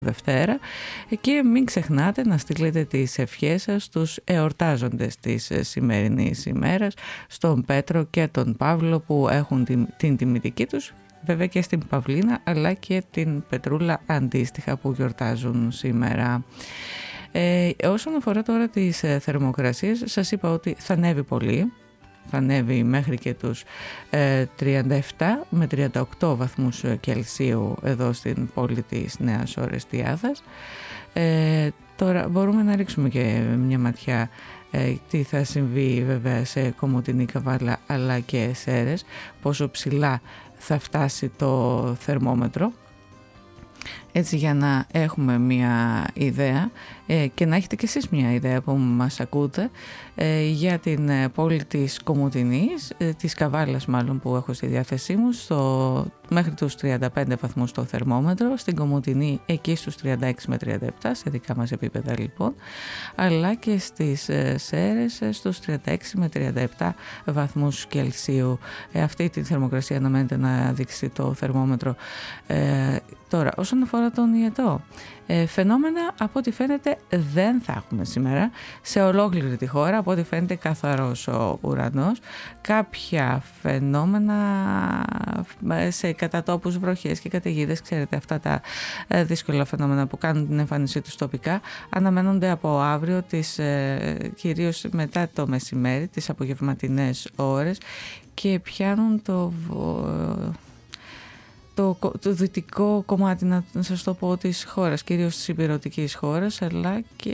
Δευτέρα, και μην ξεχνάτε να στείλετε τις ευχές σας στους εορτάζοντες της σημερινής ημέρας, στον Πέτρο και τον Παύλο που έχουν την τιμητική τους, βέβαια και στην Παυλίνα, αλλά και την Πετρούλα αντίστοιχα που γιορτάζουν σήμερα. Όσον αφορά τώρα τις θερμοκρασίες, σας είπα ότι θα ανέβει πολύ. Θα ανέβει μέχρι και τους 37 με 38 βαθμούς Κελσίου εδώ στην πόλη της Νέας Ορεστιάδας. Τώρα μπορούμε να ρίξουμε και μια ματιά τι θα συμβεί βέβαια σε Κομοτηνή, Καβάλα αλλά και Σέρρες, πόσο ψηλά θα φτάσει το θερμόμετρο. Έτσι για να έχουμε μια ιδέα και να έχετε και εσείς μια ιδέα που μας ακούτε για την πόλη της Κομοτηνής, της Καβάλας μάλλον που έχω στη διάθεσή μου, μέχρι τους 35 βαθμούς το θερμόμετρο, στην Κομοτηνή εκεί στους 36 με 37 σε δικά μας επίπεδα λοιπόν, αλλά και στις Σέρρες στους 36 με 37 βαθμούς Κελσίου. Αυτή τη θερμοκρασία αναμένεται να δείξει το θερμόμετρο. Τώρα όσον αφορά τον ιετό, φαινόμενα από ό,τι φαίνεται δεν θα έχουμε σήμερα σε ολόκληρη τη χώρα, από ό,τι φαίνεται καθαρός ο ουρανός. Κάποια φαινόμενα σε κατατόπους βροχές και καταιγίδες, ξέρετε αυτά τα δύσκολα φαινόμενα που κάνουν την εμφάνισή τους τοπικά, αναμένονται από αύριο κυρίως μετά το μεσημέρι, τις απογευματινές ώρες, και πιάνουν το δυτικό κομμάτι, να σας το πω, της χώρας, κυρίως της υπηρετικής χώρας, αλλά και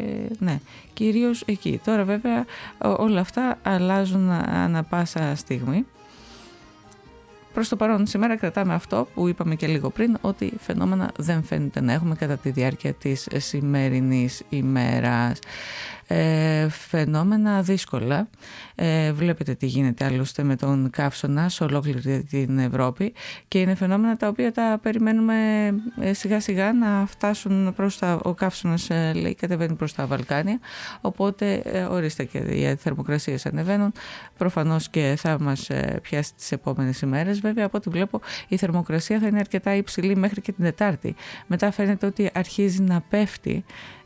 κυρίως εκεί. Τώρα βέβαια όλα αυτά αλλάζουν ανά πάσα στιγμή. Προς το παρόν σήμερα κρατάμε αυτό που είπαμε και λίγο πριν, ότι φαινόμενα δεν φαίνεται να έχουμε κατά τη διάρκεια της σημερινής ημέρας. Φαινόμενα δύσκολα. Βλέπετε τι γίνεται άλλωστε με τον καύσωνα σε ολόκληρη την Ευρώπη, και είναι φαινόμενα τα οποία τα περιμένουμε σιγά σιγά να φτάσουν ο καύσωνας λέει κατεβαίνει προς τα Βαλκάνια, οπότε ορίστε και οι θερμοκρασίες ανεβαίνουν, προφανώς και θα μας πιάσει τις επόμενες ημέρες. Βέβαια από ό,τι βλέπω η θερμοκρασία θα είναι αρκετά υψηλή μέχρι και την Τετάρτη, μετά φαίνεται ότι αρχίζει να πέφτει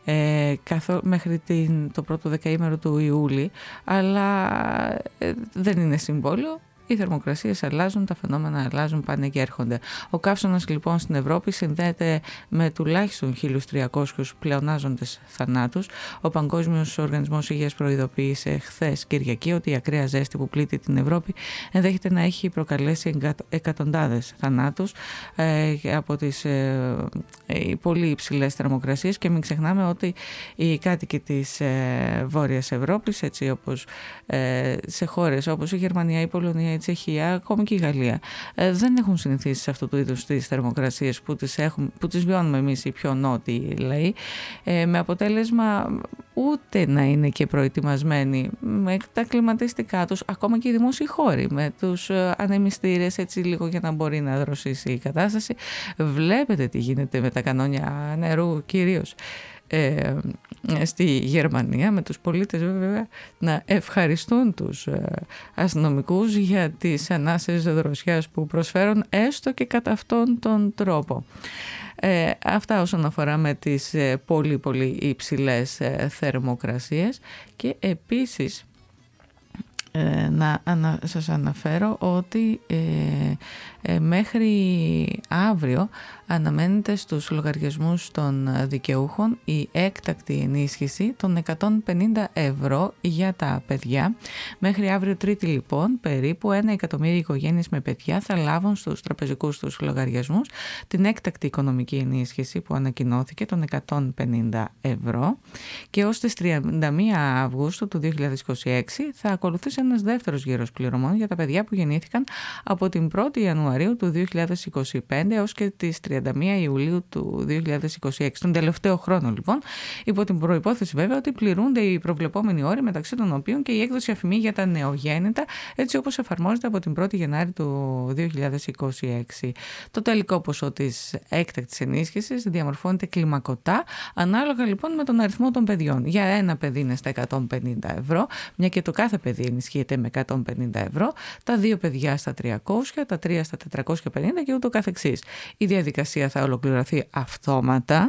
μέχρι το πρώτο δεκαήμερο του Ιούλη, αλλά δεν είναι συμβόλαιο. Οι θερμοκρασίες αλλάζουν, τα φαινόμενα αλλάζουν, πάνε και έρχονται. Ο καύσωνας λοιπόν στην Ευρώπη συνδέεται με τουλάχιστον 1.300 πλεονάζοντες θανάτους. Ο Παγκόσμιος Οργανισμός Υγείας προειδοποίησε χθες Κυριακή ότι η ακραία ζέστη που πλήττει την Ευρώπη ενδέχεται να έχει προκαλέσει εκατοντάδες θανάτους από τις πολύ υψηλές θερμοκρασίες, και μην ξεχνάμε ότι οι κάτοικοι της Βόρειας Ευρώπης, έτσι όπως σε χώρες όπως η Γερμανία, η Πολωνία, η Τσεχία, ακόμη και η Γαλλία, δεν έχουν συνηθίσει σε αυτού του είδους τις θερμοκρασίες που τις βιώνουμε εμείς οι πιο νότιοι λαοί, με αποτέλεσμα ούτε να είναι και προετοιμασμένοι με τα κλιματιστικά τους, ακόμα και οι δημόσιοι χώροι με τους ανεμιστήρες, έτσι λίγο για να μπορεί να δροσίσει η κατάσταση. Βλέπετε τι γίνεται με τα κανόνια νερού κυρίως στη Γερμανία, με τους πολίτες βέβαια να ευχαριστούν τους αστυνομικούς για τις ανάσες δροσιάς που προσφέρουν έστω και κατά αυτόν τον τρόπο. Αυτά όσον αφορά με τις πολύ πολύ υψηλές θερμοκρασίες. Και επίσης να σας αναφέρω ότι μέχρι αύριο αναμένεται στους λογαριασμούς των δικαιούχων η έκτακτη ενίσχυση των 150 ευρώ για τα παιδιά. Μέχρι αύριο Τρίτη λοιπόν περίπου 1 εκατομμύριο οικογένειες με παιδιά θα λάβουν στους τραπεζικούς τους λογαριασμούς την έκτακτη οικονομική ενίσχυση που ανακοινώθηκε των 150 ευρώ, και ως τις 31 Αυγούστου του 2026 θα ακολουθήσει ένας δεύτερος γύρος πληρωμών για τα παιδιά που γεννήθηκαν από την 1η Ιανουαρίου του 2025 έως και τις 31 Ιουλίου του 2026, τον τελευταίο χρόνο λοιπόν, υπό την προϋπόθεση βέβαια ότι πληρούνται οι προβλεπόμενοι όροι, μεταξύ των οποίων και η έκδοση αφημί για τα νεογέννητα, έτσι όπως εφαρμόζεται από την 1η Γενάρη του 2026. Το τελικό ποσό της έκτακτης ενίσχυσης διαμορφώνεται κλιμακωτά, ανάλογα λοιπόν με τον αριθμό των παιδιών. Για ένα παιδί είναι στα 150 ευρώ, μια και το κάθε παιδί ενισχύεται με 150 ευρώ, τα δύο παιδιά στα 300, τα τρία στα 450 και ούτω καθεξής. Η διαδικασία θα ολοκληρωθεί αυτόματα